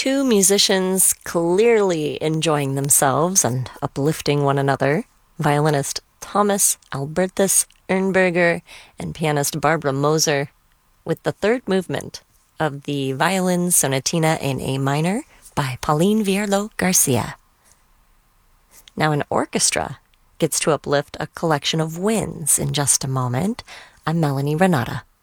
two musicians clearly enjoying themselves and uplifting one another, violinist Thomas Albertus Ernberger and pianist Barbara Moser, with the third movement of the Violin Sonatina in A minor by Pauline Vierlo Garcia. Now an orchestra gets to uplift a collection of winds in just a moment. I'm Melanie Renata.